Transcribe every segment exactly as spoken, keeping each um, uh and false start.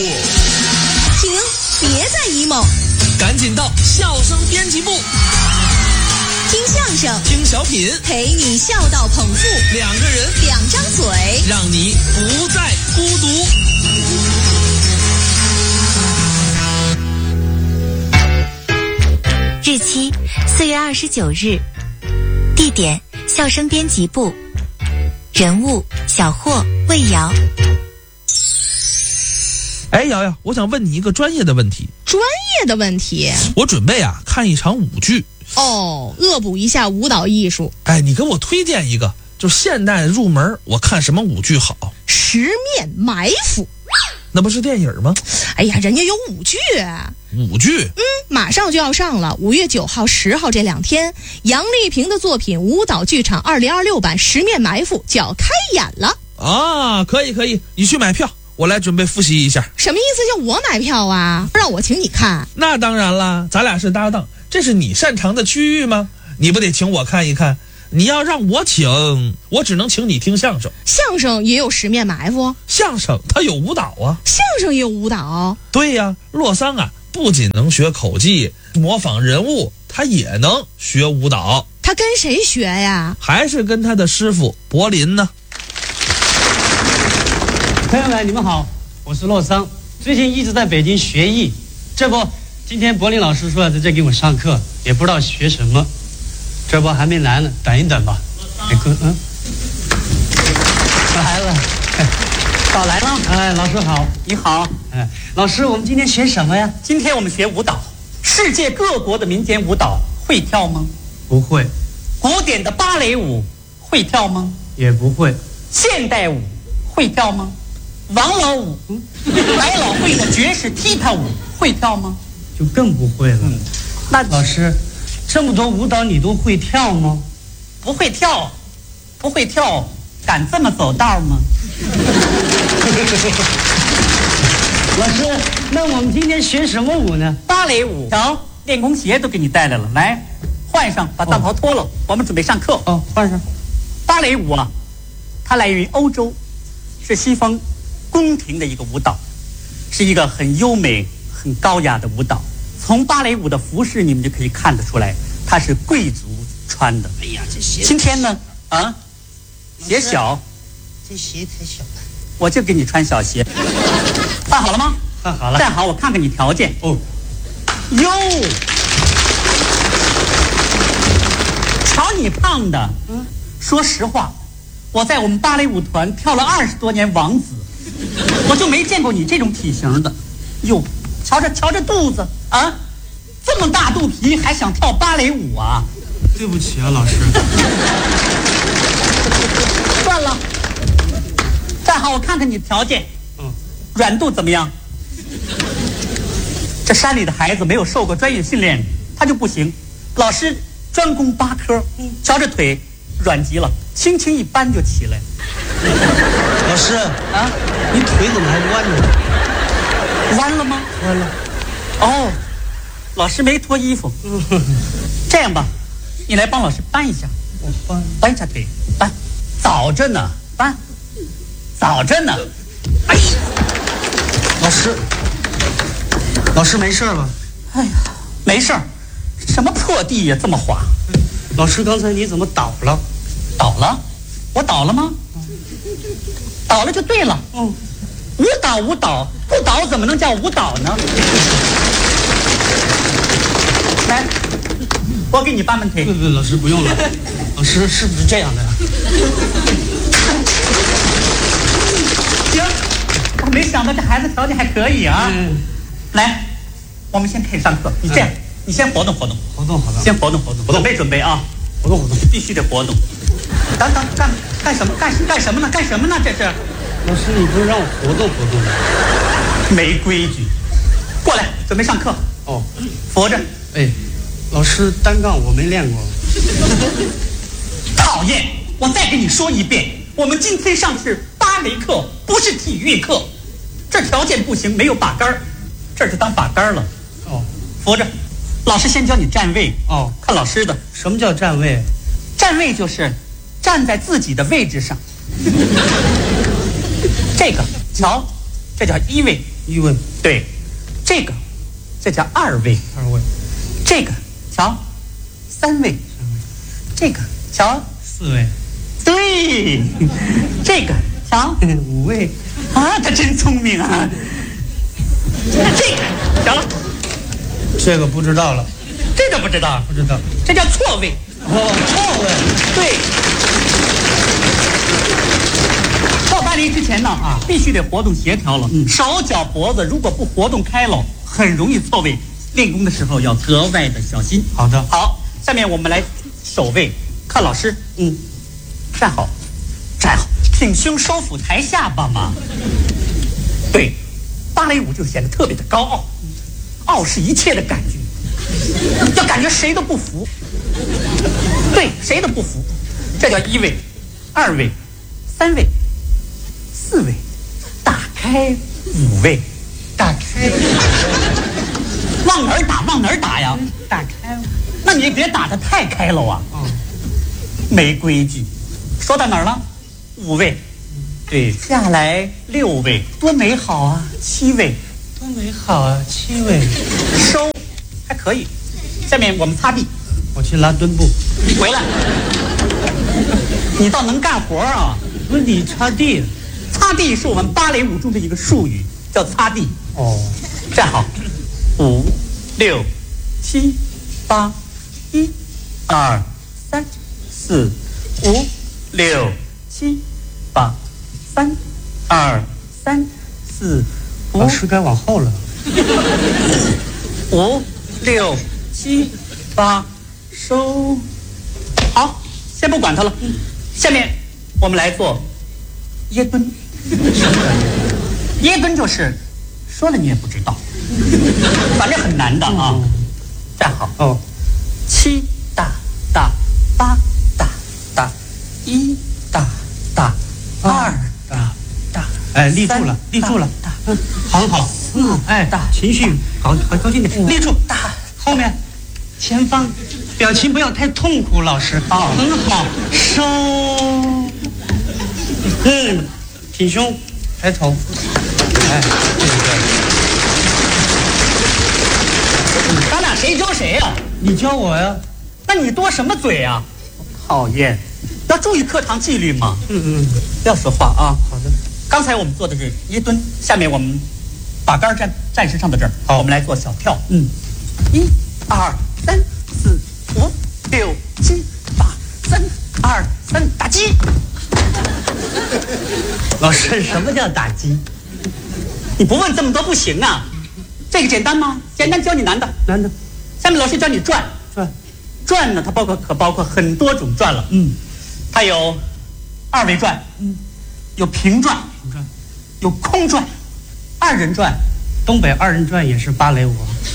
停，别再 emo， 赶紧到笑声编辑部， 听相声， 听小品， 陪你笑到捧腹， 两个人， 两张嘴， 让你不再孤独。 日期四月二十九日，地点笑声编辑部，人物小霍、魏瑶。 哎，瑶瑶，我想问你一个专业的问题。 专业的问题？ 我准备啊看一场舞剧。 哦，恶补一下舞蹈艺术。 哎，你给我推荐一个，就现代入门，我看什么舞剧好？ 十面埋伏。 那不是电影吗？ 哎呀，人家有舞剧。 舞剧？ 嗯，马上就要上了，五月九号、十号这两天，杨丽萍的作品舞蹈剧场二零二六版《十面埋伏》就要开演了。 啊，可以可以，你去买票，我来准备复习一下。 什么意思？叫我买票啊？让我请你看？ 那当然啦，咱俩是搭档，这是你擅长的区域吗？你不得请我看一看？你要让我请，我只能请你听相声。 相声也有十面埋伏？ 相声它有舞蹈啊。 相声也有舞蹈？ 对呀，洛桑啊，不仅能学口技、模仿人物，他也能学舞蹈。 他跟谁学呀？ 还是跟他的师傅柏林呢。 朋友们，你们好，我是洛桑，最近一直在北京学艺。这不，今天柏林老师说要在这给我上课，也不知道学什么。这不还没来呢，等一等吧。哎，哥，嗯，来了， 早来了。 哎，老师好。 你好。 哎，老师，我们今天学什么呀？ 今天我们学舞蹈，世界各国的民间舞蹈会跳吗？ 不会。 古典的芭蕾舞会跳吗？ 也不会。 现代舞会跳吗？王老五、嗯、百老汇的爵士踢踏舞会跳吗？ 就更不会了。嗯， 那老师，这么多舞蹈你都会跳吗？ 不会跳，不会跳，敢这么走道吗？ 老师，那我们今天学什么舞呢？ 芭蕾舞。瞧，练功鞋都给你带来了，来，换上，把大袍脱了，哦、我们准备上课。 哦，换上。 芭蕾舞啊，它来源于欧洲，是西方宫廷的一个舞蹈，是一个很优美、很高雅的舞蹈。从芭蕾舞的服饰，你们就可以看得出来，它是贵族穿的。 哎呀，这鞋今天呢，啊，鞋小， 这鞋太小了， 我就给你穿小鞋。办好了吗？ 办好了。 站好，我看看你条件。 哦， 哟，瞧你胖的。嗯，说实话，我在我们芭蕾舞团跳了二十多年王子，我就没见过你这种体型的。哟，瞧着瞧着肚子啊，这么大肚皮还想跳芭蕾舞啊？ 对不起啊，老师。 算了，站好，我看看你条件。 嗯， 软度怎么样？这山里的孩子没有受过专业训练，他就不行。老师专攻八科，瞧这腿软极了，轻轻一扳就起来。 老师啊， 你腿怎么还弯呢？ 弯了吗？ 弯了。 哦，老师没脱衣服。这样吧，你来帮老师搬一下。 我搬搬一下腿，搬，早着呢，搬，早着呢。哎， 老师，老师没事吧？ 哎呀，没事儿。什么破地呀，这么滑？ 老师，刚才你怎么倒了？ 倒了？我倒了吗？倒了就对了。嗯，舞蹈舞蹈，不倒怎么能叫舞蹈呢？来，我给你搬搬腿。 不不，老师不用了。老师是不是这样的呀？ 行，我没想到这孩子条件还可以啊。 嗯， 来，我们先开始上课。你这样，嗯、你先活动活动， 活动活动， 先活动活动，准备准备啊， 活动活动， 必须得活动。等等，干干什么？干干什么呢？干什么呢？这是。 老师，你不是让我活动活动吗？ 没规矩。过来，准备上课。 哦， 扶着。 哎，老师，单杠我没练过。 讨厌！我再跟你说一遍，我们今天上的是芭蕾课，不是体育课。这条件不行，没有把杆，这就当把杆了。 哦， 扶着。老师先教你站位。 哦， 看老师的。 什么叫站位？ 站位就是站在自己的位置上。这个瞧，这叫一位。 一位， 对，这个这叫二位， 二位， 这个瞧，三位，这个瞧， 四位， 对，这个瞧， 五位， 啊，他真聪明啊。这个瞧， 这个不知道了， 这个不知道， 不知道， 这叫错位。 哦，错位， 对。到巴黎之前呢，啊，必须得活动协调了。嗯，手脚脖子如果不活动开了，很容易错位。练功的时候要格外的小心。 好的， 好，下面我们来守位，看老师。嗯，站好，站好，挺胸收腹抬下巴嘛。对，芭蕾舞就显得特别的高傲，傲视一切的感觉，要感觉谁都不服。对，谁都不服，这叫一位、二位、三位、四位，打开五位，打开，往哪儿打往哪儿打呀？打开，那你别打得太开了啊！ 嗯， 没规矩。说到哪儿了？五位，对，下来六位，多美好啊！七位， 多美好啊！七位， 收，还可以。下面我们擦地。 我去拉墩布， 回来，你倒能干活啊！ 不是你擦地， 擦地是我们芭蕾舞中的一个术语，叫擦地。 哦， 站好，五、六、七、八，一、二、三、四、五、六、七、八，三、二、三、四、五老，师该往后了。 五、六、七、八。收，好，先不管它了。下面我们来做椰蹲。椰蹲就是说了你也不知道，反正很难的啊。站好。 哦， 七大大，八大大，一大大，二大大。 哎，立住了，立住了。嗯，很好。嗯，哎，情绪好，好高兴点。立住， 大后面。前方，表情不要太痛苦，老师。 啊， 很好，收。嗯，挺胸，抬头。哎，对对对。咱俩谁教谁呀？ 你教我呀？ 那你多什么嘴呀？讨厌，要注意课堂纪律嘛。 嗯嗯， 不要说话啊。 好的。 刚才我们做的是椰蹲，下面我们把杆站站实上的这儿，好，我们来做小跳。嗯，一、二。三四五六七八，三二三，打击。 老师，什么叫打击？ 你不问这么多不行啊！这个简单吗？简单，教你难的。 难的。 下面老师教你转转， 转呢，它包括可包括很多种转了。嗯，它有二维转，嗯，有平转， 平转， 有空转，二人转。 东北二人转也是芭蕾舞。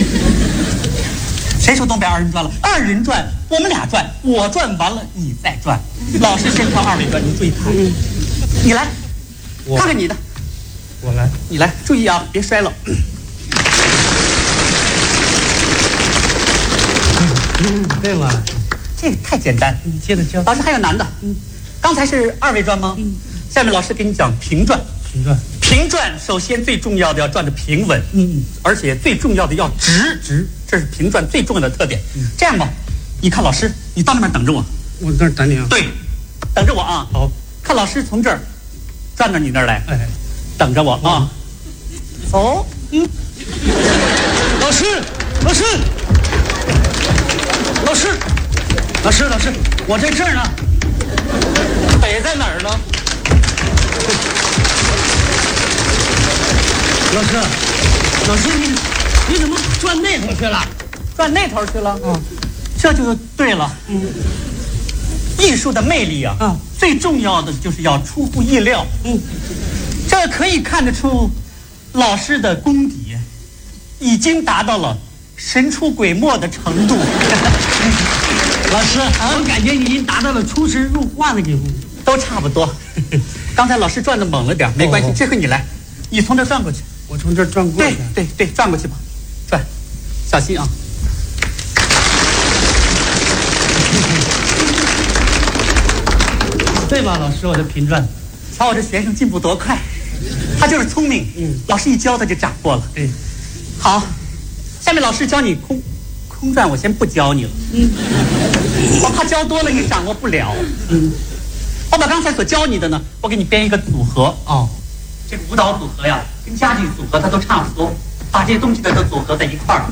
谁说东北二人转了？二人转，我们俩转，我转完了你再转。老师先跳二维转，你注意看。嗯、你来，看看你的。 我来， 你来，注意啊，别摔了。 嗯，对嘛？ 这个太简单。 你接着教。 老师还有难的。嗯，刚才是二维转吗？嗯。下面老师给你讲平转。 平转。 平转，首先最重要的要转得平稳。嗯，而且最重要的要直直。这是平转最重要的特点。嗯、这样吧，你看老师，你到那边等着我。 我那儿等你啊。 对，等着我啊。 好， 看老师从这儿转到你那儿来。 哎， 等着我啊。走。嗯。 老师，老师，老师，老师，老师，我在这儿呢。 北在哪儿呢？ 老师，老师你。你怎么转那头去了？ 转那头去了？嗯，这就对了。嗯，艺术的魅力啊，嗯，最重要的就是要出乎意料。嗯，这可以看得出，老师的功底已经达到了神出鬼没的程度。 老师，啊、我感觉你已经达到了出神入化的地步。 都差不多。刚才老师转的猛了点，没关系，哦、这回你来，你从这转过去。 我从这儿转过去。 对对对，转过去吧。转，小心啊！ 对吧，老师？我的平转， 瞧我这学生进步多快！ 他就是聪明，嗯，老师一教他就掌握了。 对， 好，下面老师教你空空转，我先不教你了，嗯，我怕教多了你掌握不了，嗯，我把刚才所教你的呢，我给你编一个组合哦，这个舞蹈组合呀，跟家具组合它都差不多，把这些东西的都组合在一块儿。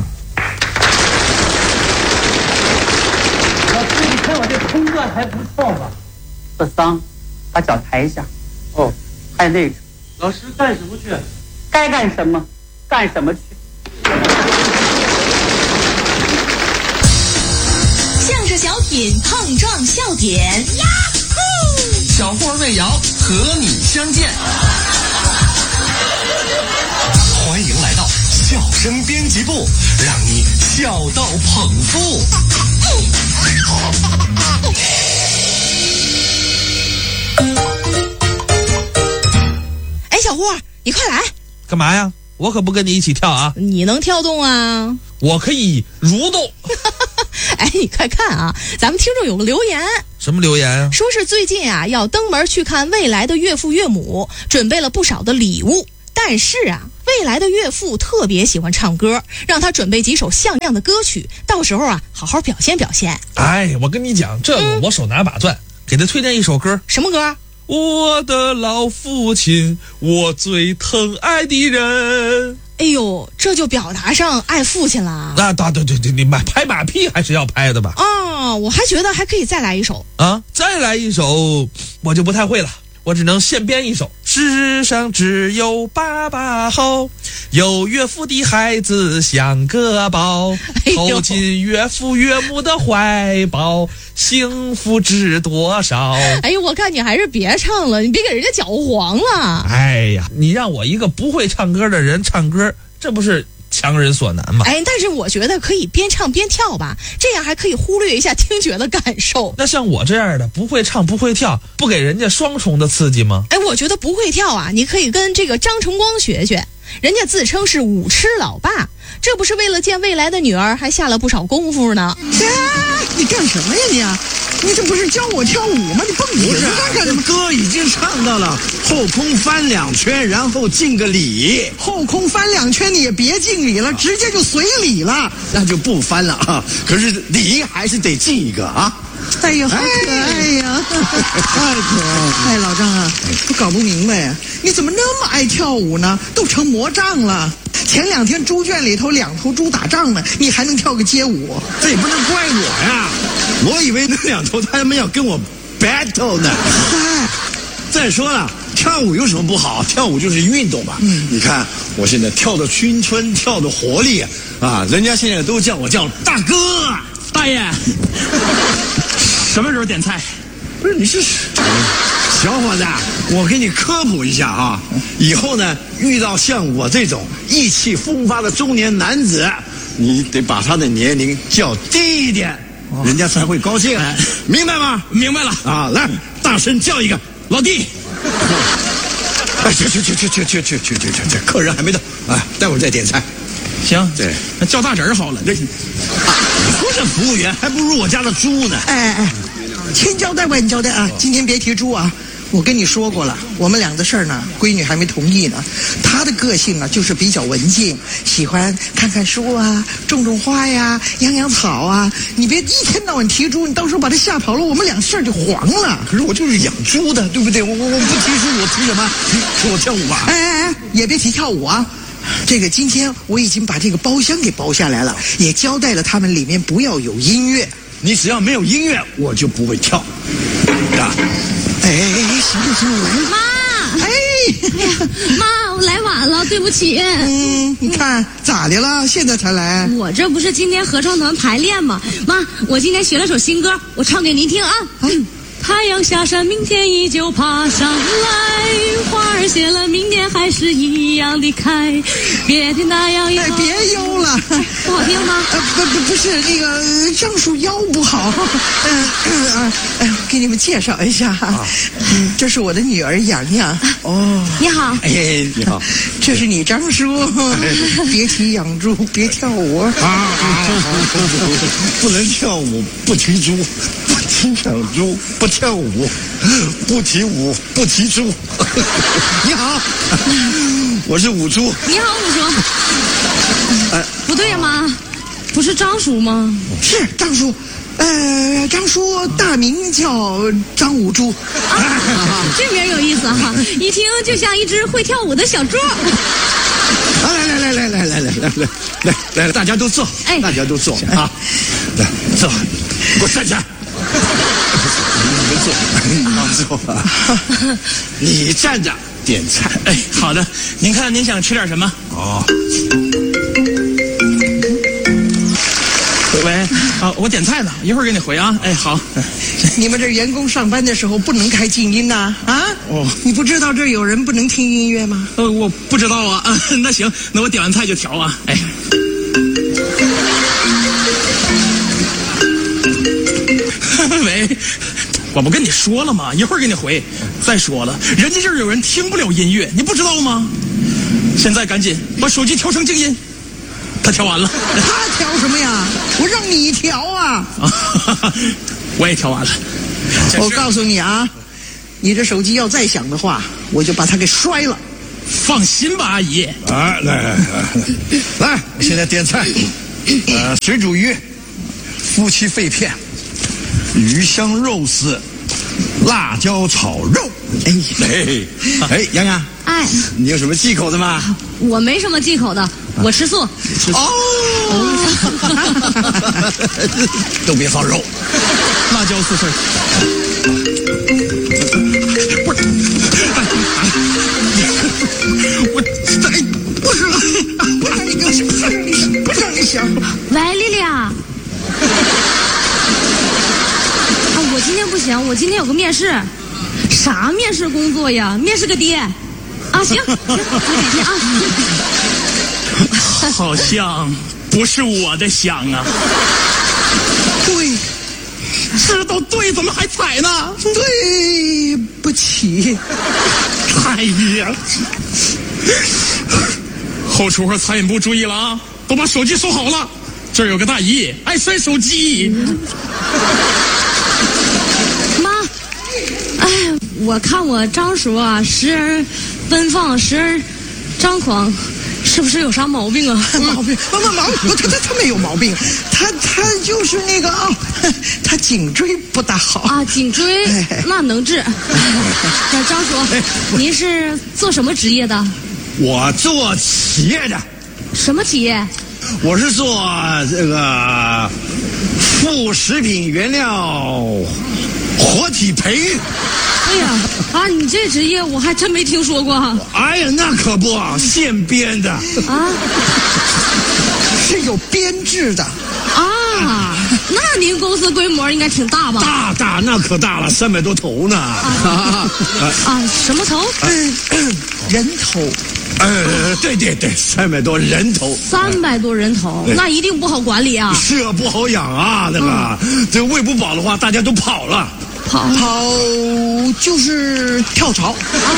老师，你看我这空转还不错吧？ 乐桑，把脚抬一下。哦，还有那个， 老师干什么去？ 该干什么干什么去。 相声小品碰撞笑点，呀呼！ 小霍魏瑶和你相见，欢迎来到笑声编辑部，让你笑到捧腹。 哎，小霍，你快来！ 干嘛呀？我可不跟你一起跳啊！ 你能跳动啊？ 我可以蠕动。 哎，你快看啊，咱们听众有个留言， 什么留言啊？ 说是最近啊要登门去看未来的岳父岳母，准备了不少的礼物。但是啊，未来的岳父特别喜欢唱歌，让他准备几首像样的歌曲，到时候啊好好表现表现。 哎，我跟你讲，这个我手拿把攥，给他推荐一首歌。 什么歌？ 我的老父亲，我最疼爱的人。 哎呦，这就表达上爱父亲了啊！对对对对，你买拍马屁还是要拍的吧？ 啊，我还觉得还可以再来一首啊，再来一首我就不太会了，我只能现编一首。世上只有爸爸好，有岳父的孩子像个宝，投进岳父岳母的怀抱，幸福知多少。 哎呦，我看你还是别唱了，你别给人家搅黄了。 哎呀，你让我一个不会唱歌的人唱歌，这不是强人所难吗？ 哎，但是我觉得可以边唱边跳吧，这样还可以忽略一下听觉的感受。 那像我这样的不会唱不会跳，不给人家双重的刺激吗？ 哎，我觉得不会跳啊，你可以跟这个张晨光学学，人家自称是舞痴老爸，这不是为了见未来的女儿还下了不少功夫呢。 哎，你干什么呀你啊？你这不是教我跳舞吗？你蹦迪子干什么？ 歌已经唱到了后空翻两圈，然后敬个礼。 后空翻两圈你也别敬礼了，直接就随礼了。 那就不翻了啊！可是礼还是得敬一个啊！ 哎呀，好可爱呀！太可爱！哎，老张啊，我搞不明白，你怎么那么爱跳舞呢？都成魔杖了。前两天猪圈里头两头猪打仗呢，你还能跳个街舞？ 这也不能怪我呀！我以为那两头他们要跟我 battle 呢。再说了，跳舞有什么不好？跳舞就是运动嘛。嗯，你看我现在跳的青春，跳的活力啊！人家现在都叫我叫大哥、 大爷。什么时候点菜？ 不是你是小伙子，我给你科普一下啊！以后呢，遇到像我这种意气风发的中年男子，你得把他的年龄叫低一点，人家才会高兴，明白吗？ 明白了啊！来，大声叫一个老弟。 哎，去去去去去去去去去去，这客人还没到啊，待会儿再点菜。 行， 对， 那叫大侄儿好了。 这，不是服务员，还不如我家的猪呢。 哎哎哎，千交代万交代啊！今天别提猪啊！我跟你说过了，我们俩的事儿呢，闺女还没同意呢。她的个性啊，就是比较文静，喜欢看看书啊，种种花呀，养养草啊。你别一天到晚提猪，你到时候把她吓跑了，我们俩事儿就黄了。 可是我就是养猪的，对不对？我我我不提猪，我提什么？提我跳舞吧。 哎哎哎，也别提跳舞啊！这个今天我已经把这个包厢给包下来了，也交代了他们里面不要有音乐。 你只要没有音乐，我就不会跳。啊！ 哎，行了行了，来了。 妈！ 哎， 哎呀，妈，我来晚了，对不起。 嗯，你看咋的了？现在才来？ 我这不是今天合唱团排练吗？妈，我今天学了首新歌，我唱给您听啊。嗯。太阳下山，明天依旧爬上来，花儿谢了，明年还是一样的开，别听那样哎，别悠了， 不好听吗？ 呃，不不不是那个张叔腰不好，嗯嗯啊，哎，给你们介绍一下哈，嗯，这是我的女儿洋洋。 哦，你好。 哎，你好， 这是你张叔，别提养猪，别跳舞啊！ 不能跳舞，不提猪，不提欣赏猪，不跳舞，不提舞，不提猪。你好，我是五猪。 你好，五叔。哎，不对呀妈，不是张叔吗？ 是张叔。呃，张叔大名叫张五猪， 啊，这名有意思哈，一听就像一只会跳舞的小猪。 来来来来来来来来来来来，大家都坐，哎，大家都坐啊，来坐，给我站起来。你们坐，你们坐，你站着点菜。 哎，好的，您看您想吃点什么？ 哦。 喂，啊，我点菜呢，一会儿给你回啊。哎，好。 你们这员工上班的时候不能开静音呐？啊？ 哦， 你不知道这有人不能听音乐吗？ 呃，我不知道啊。啊，那行，那我点完菜就调啊。哎。喂，我不跟你说了吗？一会儿给你回。再说了，人家这儿有人听不了音乐，你不知道吗？现在赶紧把手机调成静音。他调完了。 他调什么呀？我让你调啊！ 我也调完了。 我告诉你啊，你这手机要再响的话，我就把它给摔了。 放心吧，阿姨。 啊，来来来，来，现在点菜。呃，水煮鱼、夫妻肺片、鱼香肉丝、辣椒炒肉。哎哎哎，洋洋， 哎， 你有什么忌口的吗？ 我没什么忌口的，我吃素。 哦，都别放肉， 辣椒四份。不是，我哎，不是了，不让你给我想，不让你想，不让你想。 喂，丽丽啊。啊，我今天不行，我今天有个面试。啥面试工作呀？面试个爹。啊，行，行，我改天啊。 好像不是我的想啊。 对， 知道对，怎么还踩呢？ 对不起。 哎呀，后厨和餐饮部注意了啊，都把手机收好了。这儿有个大姨爱摔手机。 妈，哎，我看我张叔啊，时而奔放，时而张狂。是不是有啥毛病啊？ 毛病？毛毛毛病？他他他没有毛病，他他就是那个啊，他颈椎不大好啊。颈椎那能治。那张叔，您是做什么职业的？ 我做企业的。 什么企业？ 我是做这个副食品原料活体培育。 哎呀，啊，你这职业我还真没听说过。 哎呀，那可不，现编的啊， 是有编制的啊。那您公司规模应该挺大吧？ 大大，那可大了，三百多头呢。 啊，啊什么头？ 嗯，人头。 呃，对对对，三百多人头。 三百多人头，那一定不好管理啊。 是啊，不好养啊，那个，这喂不饱的话，大家都跑了。 跑跑就是跳槽。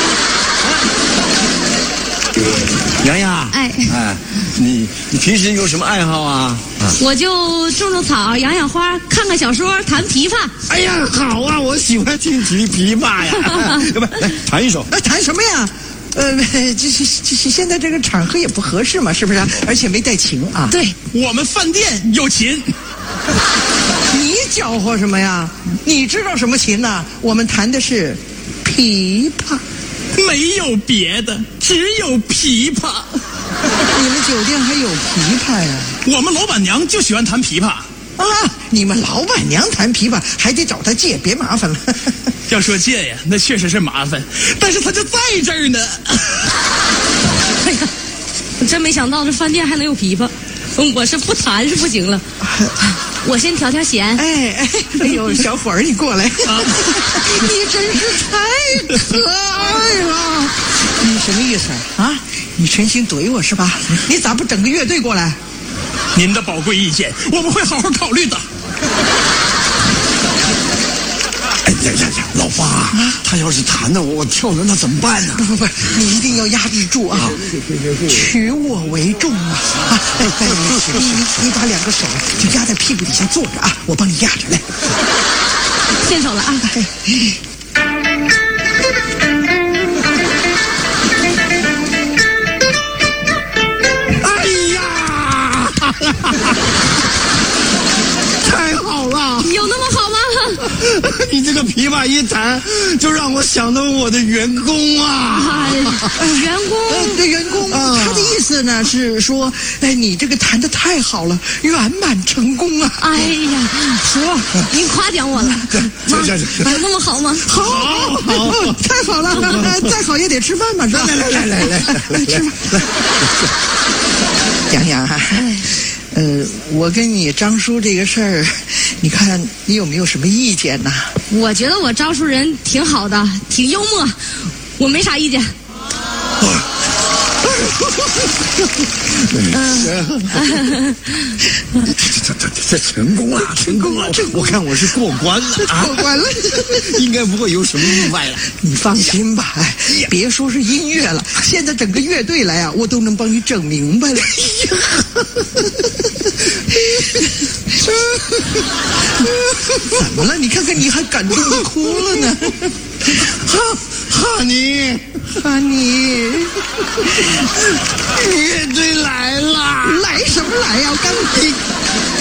洋洋， 哎哎，你你平时有什么爱好啊？ 我就种种草，养养花，看看小说，弹琵琶。 哎呀，好啊，我喜欢听琵琵琶呀。要不来弹一首？ 哎，弹什么呀？呃，这这这现在这个场合也不合适嘛，是不是？而且没带琴啊。 对， 我们饭店有琴。 你搅和什么呀？你知道什么琴呢？我们弹的是琵琶， 没有别的，只有琵琶。 你们酒店还有琵琶呀？ 我们老板娘就喜欢弹琵琶啊！ 你们老板娘弹琵琶还得找她借，别麻烦了。 要说借呀，那确实是麻烦，但是她就在这儿呢。 哎呀，我真没想到这饭店还能有琵琶，我是不弹是不行了。我先调调弦。 哎哎，哎呦，小伙儿，你过来，啊、你真是太可爱了。你什么意思啊？你存心怼我是吧？你咋不整个乐队过来？ 您的宝贵意见，我们会好好考虑的。 哎呀呀呀，老八，啊、他要是弹呢，我跳了那怎么办呢？ 不不不，你一定要压制住啊！取我为重啊！啊，哎哎，你你你把两个手就压在屁股底下坐着啊，我帮你压着来。 献丑了啊！ 哎呀，太好了！ 有那么好吗？ 你这个琵琶一弹，就让我想到我的员工啊！ 哎，员工， 呃，对，员工， 啊他的意思呢是说，哎，你这个弹的太好了，圆满成功啊！ 哎呀，叔，您夸奖我了。 这这这有那么好吗？ 好，好，太好了，呃再好也得吃饭嘛，是吧？ 来来来来来来吃饭。洋洋啊，呃，我跟你张叔这个事儿，你看你有没有什么意见呢？ 我觉得我张叔人挺好的，挺幽默，我没啥意见。 这这这成功了，成功了！我看我是过关了啊， 过关了， 应该不会有什么意外了。 你放心吧，哎，别说是音乐了，现在整个乐队来啊，我都能帮你整明白了。怎么了？你看看你还感动的哭了呢。 哈哈尼， 哈尼， 乐队来了， 来什么来呀？我刚。